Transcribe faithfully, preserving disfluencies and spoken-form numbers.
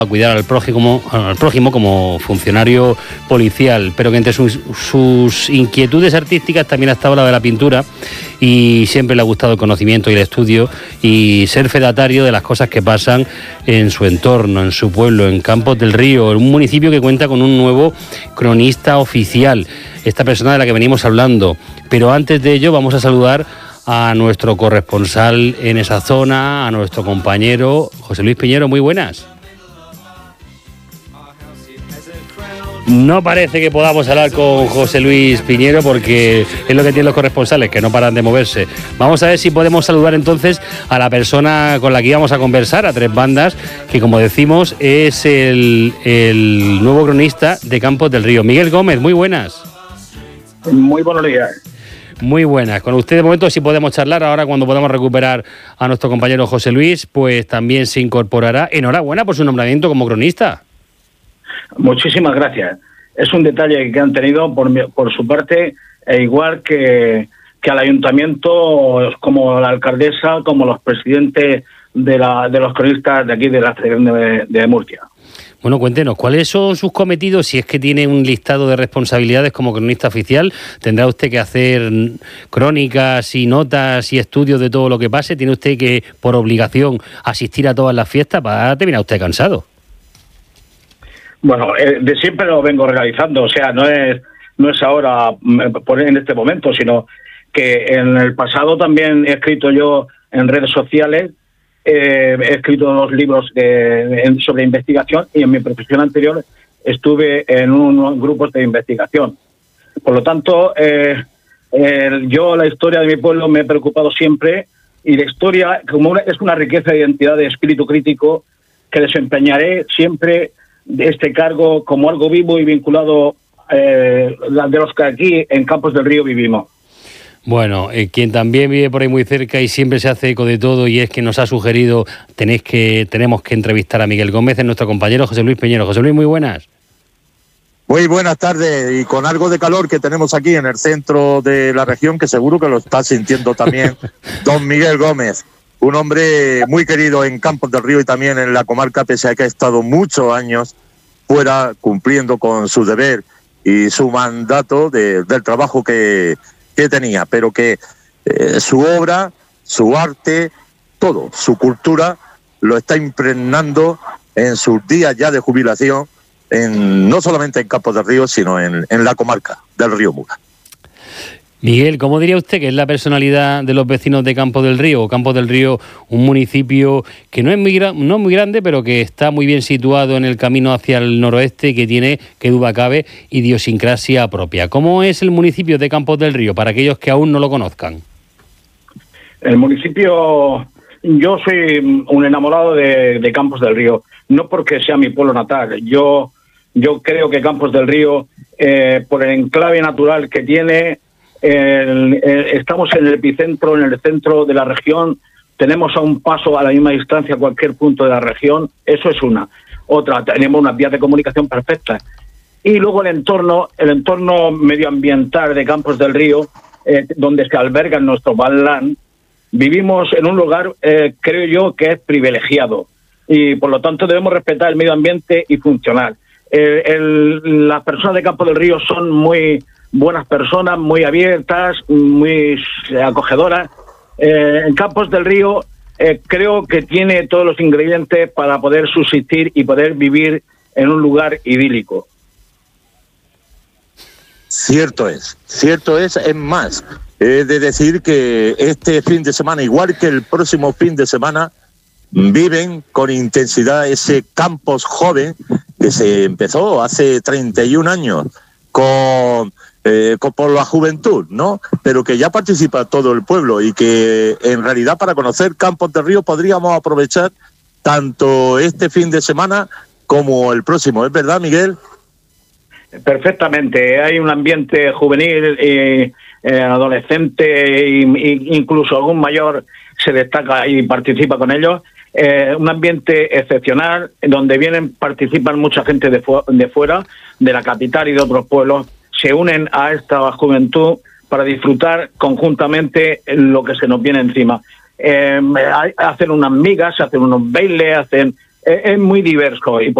a cuidar al prójimo, al prójimo como funcionario policial, pero que entre sus, sus inquietudes artísticas también ha estado la de la pintura y siempre le ha gustado el conocimiento y el estudio y ser fedatario de las cosas que pasan en su entorno, en su pueblo, en Campos del Río, en un municipio que cuenta con un nuevo cronista oficial, esta persona de la que venimos hablando. Pero antes de ello vamos a saludar a nuestro corresponsal en esa zona, a nuestro compañero José Luis Piñero. Muy buenas. No parece que podamos hablar con José Luis Piñero porque es lo que tienen los corresponsales, que no paran de moverse. Vamos a ver si podemos saludar entonces a la persona con la que íbamos a conversar, a Tres Bandas, que como decimos es el, el nuevo cronista de Campos del Río. Miguel Gómez, muy buenas. Muy buenos días. Muy buenas. Con usted de momento si podemos charlar. Ahora cuando podamos recuperar a nuestro compañero José Luis, pues también se incorporará. Enhorabuena por su nombramiento como cronista. Muchísimas gracias. Es un detalle que han tenido por, mi, por su parte, e igual que, que al ayuntamiento, como la alcaldesa, como los presidentes de, la, de los cronistas de aquí de la Federación de, de Murcia. Bueno, cuéntenos, ¿cuáles son sus cometidos? Si es que tiene un listado de responsabilidades como cronista oficial, ¿tendrá usted que hacer crónicas y notas y estudios de todo lo que pase? ¿Tiene usted que, por obligación, asistir a todas las fiestas? ¿Va a terminar usted cansado? Bueno, eh, de siempre lo vengo realizando, o sea, no es no es ahora por en este momento, sino que en el pasado también he escrito yo en redes sociales, eh, he escrito dos libros de, de, sobre investigación y en mi profesión anterior estuve en unos grupos de investigación. Por lo tanto, eh, eh, yo la historia de mi pueblo me he preocupado siempre y la historia como una, es una riqueza de identidad de espíritu crítico que desempeñaré siempre de este cargo como algo vivo y vinculado eh, de los que aquí en Campos del Río vivimos. Bueno, eh, quien también vive por ahí muy cerca y siempre se hace eco de todo y es que nos ha sugerido tenéis que tenemos que entrevistar a Miguel Gómez, es nuestro compañero José Luis Piñero. José Luis, muy buenas. Muy buenas tardes, y con algo de calor que tenemos aquí en el centro de la región, que seguro que lo está sintiendo también don Miguel Gómez. Un hombre muy querido en Campos del Río y también en la comarca, pese a que ha estado muchos años fuera cumpliendo con su deber y su mandato de, del trabajo que, que tenía, pero que eh, su obra, su arte, todo, su cultura, lo está impregnando en sus días ya de jubilación, en, no solamente en Campos del Río, sino en, en la comarca del Río Mura. Miguel, ¿cómo diría usted que es la personalidad de los vecinos de Campos del Río? Campos del Río, un municipio que no es muy, no es muy grande, pero que está muy bien situado en el camino hacia el noroeste y que tiene, que duda cabe, idiosincrasia propia. ¿Cómo es el municipio de Campos del Río, para aquellos que aún no lo conozcan? El municipio, yo soy un enamorado de, de Campos del Río, no porque sea mi pueblo natal. Yo, yo creo que Campos del Río, eh, por el enclave natural que tiene, El, el, estamos en el epicentro, en el centro de la región, tenemos a un paso a la misma distancia a cualquier punto de la región, eso es una. Otra, tenemos unas vías de comunicación perfectas. Y luego el entorno, el entorno medioambiental de Campos del Río, eh, donde se alberga nuestro Badland, vivimos en un lugar, eh, creo yo, que es privilegiado. Y por lo tanto debemos respetar el medio ambiente y funcionar. Eh, el, las personas de Campos del Río son muy buenas personas, muy abiertas, muy acogedoras. Eh, en Campos del Río eh, creo que tiene todos los ingredientes para poder subsistir y poder vivir en un lugar idílico. Cierto es, cierto es, es más, he de decir que este fin de semana, igual que el próximo fin de semana, viven con intensidad ese Campos joven que se empezó hace treinta y un años con... Eh, por la juventud, ¿no? Pero que ya participa todo el pueblo y que en realidad para conocer Campos del Río podríamos aprovechar tanto este fin de semana como el próximo, ¿es verdad, Miguel? Perfectamente, hay un ambiente juvenil, eh, eh, adolescente e incluso algún mayor se destaca y participa con ellos. Eh, un ambiente excepcional donde vienen, participan mucha gente de, fu- de fuera, de la capital y de otros pueblos, se unen a esta juventud para disfrutar conjuntamente lo que se nos viene encima. Eh, hacen unas migas, hacen unos bailes, hacen es, es muy diverso y